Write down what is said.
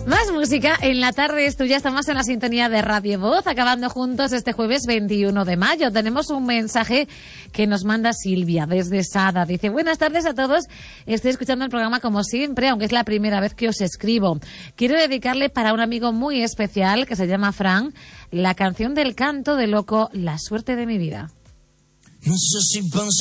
Más música en la tarde es tuya. Estamos en la sintonía de Radio Voz, acabando juntos este jueves 21 de mayo. Tenemos un mensaje que nos manda Silvia desde Sada. Dice: buenas tardes a todos. Estoy escuchando el programa como siempre, aunque es la primera vez que os escribo. Quiero dedicarle para un amigo muy especial que se llama Fran la canción del Canto de Loco, La suerte de mi vida. No sé si